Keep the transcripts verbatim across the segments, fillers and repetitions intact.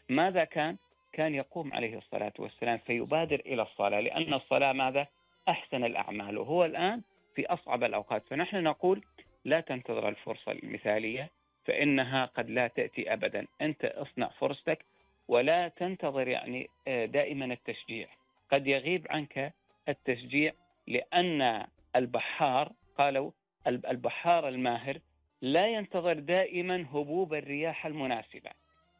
ماذا كان؟ كان يقوم عليه الصلاة والسلام فيبادر إلى الصلاة، لأن الصلاة ماذا؟ أحسن الأعمال، وهو الآن في أصعب الأوقات. فنحن نقول لا تنتظر الفرصة المثالية، فإنها قد لا تأتي أبدا. أنت اصنع فرصتك، ولا تنتظر يعني دائما التشجيع. قد يغيب عنك التشجيع، لأن البحار قالوا البحار الماهر لا ينتظر دائما هبوب الرياح المناسبة،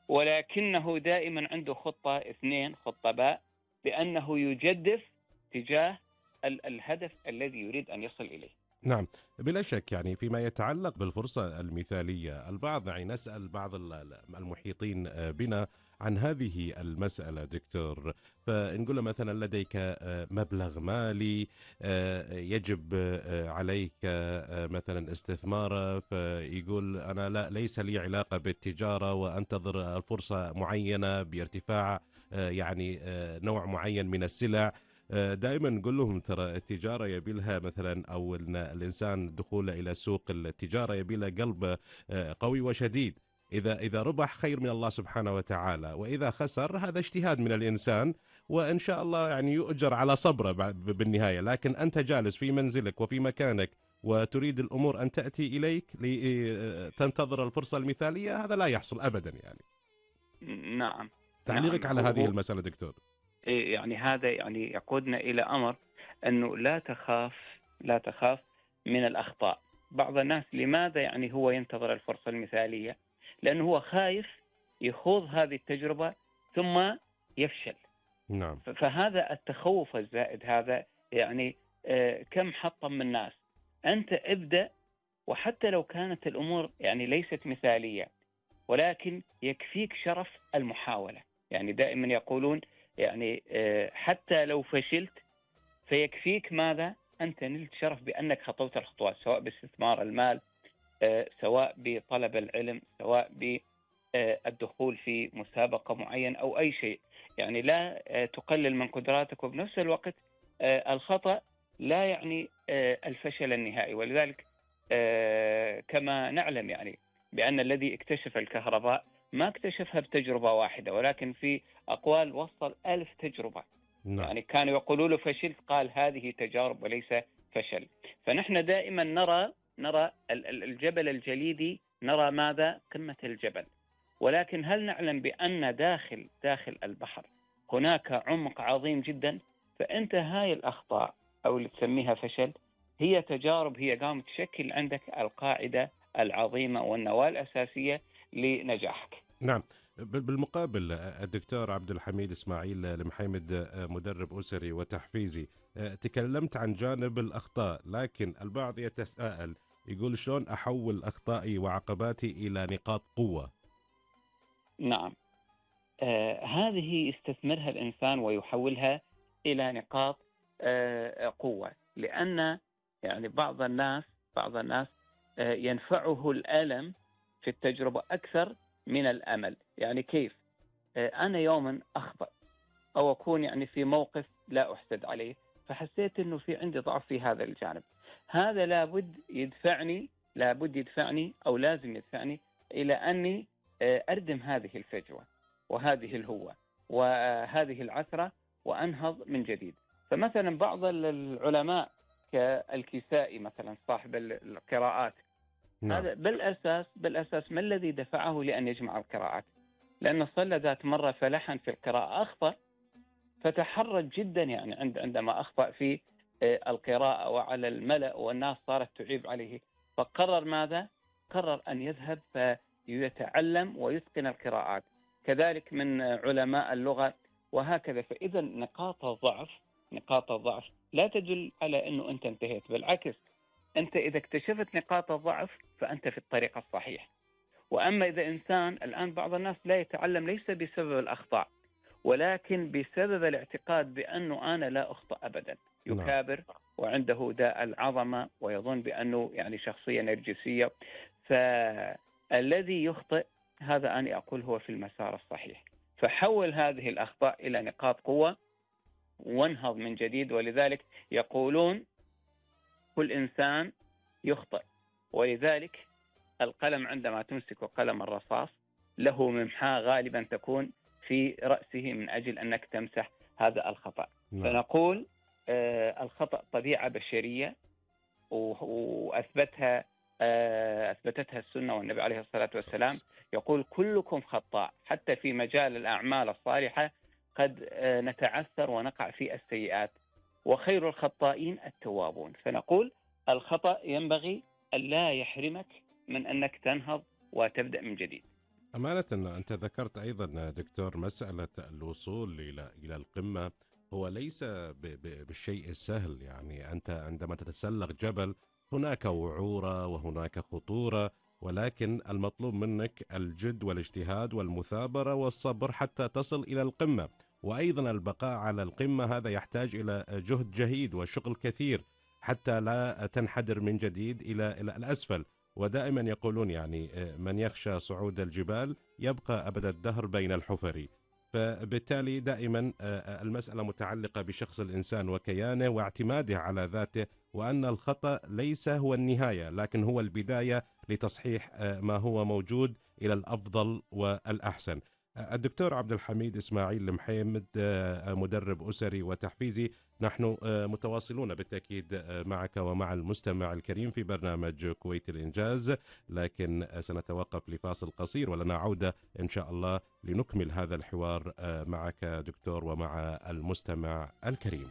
ولكنه دائما عنده خطة اثنين، خطة باء، بأنه يجدف تجاه الهدف الذي يريد أن يصل إليه. نعم، بلا شك. يعني فيما يتعلق بالفرصة المثالية، البعض يعني نسأل بعض المحيطين بنا عن هذه المسألة دكتور، فنقول له مثلا لديك مبلغ مالي يجب عليك مثلا استثماره، فيقول أنا لا ليس لي علاقة بالتجارة وأنتظر الفرصة معينة بارتفاع يعني نوع معين من السلع. دائما نقول لهم ترى التجارة يبي لها مثلا، أو الإنسان دخوله إلى سوق التجارة يبي له قلب قوي وشديد. إذا إذا ربح خير من الله سبحانه وتعالى، وإذا خسر هذا اجتهاد من الإنسان، وإن شاء الله يعني يؤجر على صبره بالنهاية. لكن أنت جالس في منزلك وفي مكانك وتريد الأمور أن تأتي إليك لتنتظر الفرصة المثالية، هذا لا يحصل أبدا يعني. نعم تعليقك نعم. على هو هذه هو المسألة دكتور؟ يعني هذا يعني يقودنا إلى أمر أنه لا تخاف، لا تخاف من الأخطاء. بعض الناس لماذا يعني هو ينتظر الفرصة المثالية؟ لأنه هو خايف يخوض هذه التجربة ثم يفشل. نعم. فهذا التخوف الزائد هذا يعني آه كم حطم من الناس. أنت ابدأ، وحتى لو كانت الأمور يعني ليست مثالية، ولكن يكفيك شرف المحاولة. يعني دائما يقولون يعني آه حتى لو فشلت فيكفيك ماذا؟ أنت نلت شرف بأنك خطوت الخطوات، سواء باستثمار المال، آه سواء بطلب العلم، سواء بالدخول في مسابقة معينة أو أي شيء. يعني لا آه تقلل من قدراتك، وبنفس الوقت آه الخطأ لا يعني آه الفشل النهائي. ولذلك آه كما نعلم يعني بأن الذي اكتشف الكهرباء ما اكتشفها بتجربة واحدة، ولكن في أقوال وصل ألف تجربة. نعم. يعني كانوا يقولوا له فشلت، قال هذه تجارب وليس فشل. فنحن دائما نرى نرى الجبل الجليدي، نرى ماذا؟ قمة الجبل. ولكن هل نعلم بأن داخل داخل البحر هناك عمق عظيم جدا؟ فأنت هاي الأخطاء أو اللي تسميها فشل هي تجارب، هي قامت تشكل عندك القاعدة العظيمة والنواة الأساسية لنجاحك. نعم. بالمقابل الدكتور عبد الحميد إسماعيل المحيمد، مدرب أسري وتحفيزي، تكلمت عن جانب الأخطاء، لكن البعض يتساءل يقول شلون أحول أخطائي وعقباتي إلى نقاط قوة؟ نعم، آه هذه يستثمرها الإنسان ويحولها إلى نقاط آه قوة. لأن يعني بعض الناس بعض الناس آه ينفعه الألم في التجربة أكثر من الأمل. يعني كيف؟ آه أنا يوما أخطأ أو أكون يعني في موقف لا أحسد عليه، فحسيت أنه في عندي ضعف في هذا الجانب. هذا لابد يدفعني لابد يدفعني أو لازم يدفعني إلى أني آه أردم هذه الفجوة وهذه الهوة وهذه العثرة وأنهض من جديد. فمثلا بعض العلماء كالكسائي مثلا صاحب القراءات، نعم. هذا بالأساس بالأساس ما الذي دفعه لأن يجمع القراءات؟ لأنه صلى ذات مرة فلحن في القراءة، أخطأ فتحرج جدا يعني عند عندما أخطأ في القراءة وعلى الملأ والناس صارت تعيب عليه. فقرر ماذا؟ قرر أن يذهب فيتعلم ويتقن القراءات. كذلك من علماء اللغة وهكذا. فإذا نقاط الضعف نقاط الضعف لا تدل على أنه أنت انتهيت، بالعكس، أنت إذا اكتشفت نقاط الضعف فأنت في الطريق الصحيح. وأما إذا إنسان الآن بعض الناس لا يتعلم ليس بسبب الأخطاء، ولكن بسبب الاعتقاد بأنه أنا لا أخطأ أبدا، نعم. يكابر وعنده داء العظمة ويظن بأنه يعني شخصية نرجسية. فالذي يخطئ هذا أنا أقول هو في المسار الصحيح. فحول هذه الأخطاء إلى نقاط قوة وانهض من جديد. ولذلك يقولون كل إنسان يخطئ، ولذلك القلم عندما تمسك قلم الرصاص له ممحاة غالبا تكون في رأسه من أجل أنك تمسح هذا الخطأ. نعم. فنقول آه الخطأ طبيعة بشرية، وأثبتها آه أثبتتها السنة، والنبي عليه الصلاة والسلام يقول كلكم خطاء، حتى في مجال الأعمال الصالحة قد آه نتعثر ونقع في السيئات، وخير الخطائين التوابون. فنقول الخطأ ينبغي أن لا يحرمك من أنك تنهض وتبدأ من جديد. أمانة أنت ذكرت أيضا دكتور مسألة الوصول إلى إلى القمة هو ليس بالشيء السهل. يعني أنت عندما تتسلق جبل هناك وعورة وهناك خطورة، ولكن المطلوب منك الجد والاجتهاد والمثابرة والصبر حتى تصل إلى القمة. وأيضا البقاء على القمة هذا يحتاج إلى جهد جهيد وشغل كثير حتى لا تنحدر من جديد إلى إلى الأسفل. ودائما يقولون يعني من يخشى صعود الجبال يبقى أبد الدهر بين الحفر. فبالتالي دائما المسألة متعلقة بشخص الإنسان وكيانه واعتماده على ذاته، وأن الخطأ ليس هو النهاية لكن هو البداية لتصحيح ما هو موجود إلى الأفضل والأحسن. الدكتور عبد الحميد إسماعيل المحيمد، مدرب أسري وتحفيزي، نحن متواصلون بالتأكيد معك ومع المستمع الكريم في برنامج كويت الإنجاز، لكن سنتوقف لفاصل قصير ولنا عودة إن شاء الله لنكمل هذا الحوار معك دكتور ومع المستمع الكريم.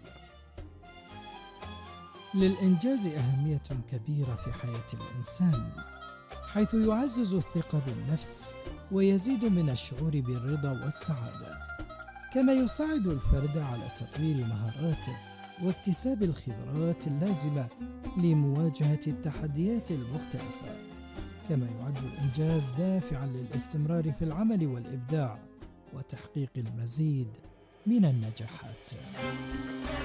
للإنجاز أهمية كبيرة في حياة الإنسان، حيث يعزز الثقة بالنفس ويزيد من الشعور بالرضا والسعادة، كما يساعد الفرد على تطوير مهاراته واكتساب الخبرات اللازمة لمواجهة التحديات المختلفة. كما يعد الإنجاز دافعا للاستمرار في العمل والإبداع وتحقيق المزيد من النجاحات.